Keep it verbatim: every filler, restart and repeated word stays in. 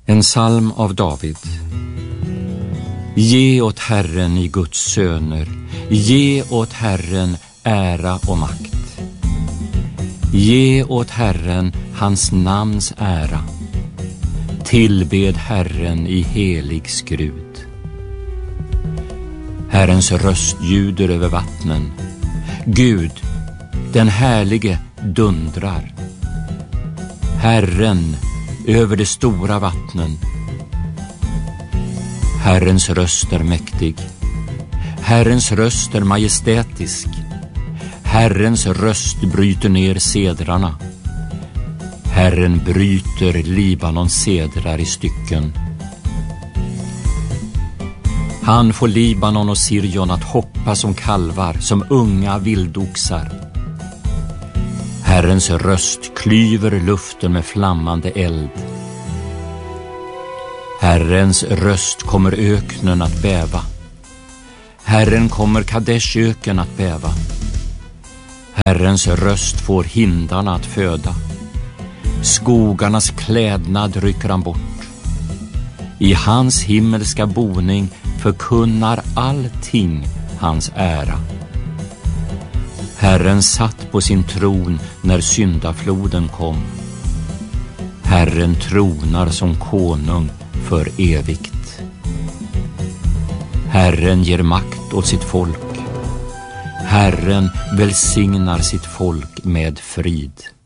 En psalm av David. Ge åt Herren i Guds söner, ge åt Herren ära och makt. Ge åt Herren hans namns ära, tillbed Herren i helig skrud. Herrens röst ljuder över vattnen, Gud, den härlige, dundrar. Herren över de stora vattnen. Herrens röst är mäktig, Herrens röst är majestätisk. Herrens röst bryter ner sedrarna. Herren bryter Libanons sedrar i stycken. Han får Libanon och Sirion att hoppa som kalvar, som unga vildoxar. Herrens röst klyver luften med flammande eld. Herrens röst kommer öknen att bäva. Herren kommer Kadeshöken att bäva. Herrens röst får hindarna att föda. Skogarnas klädnad rycker han bort. I hans himmelska boning förkunnar allting hans ära. Herren satt på sin tron när syndafloden kom. Herren tronar som konung för evigt. Herren ger makt åt sitt folk. Herren välsignar sitt folk med frid.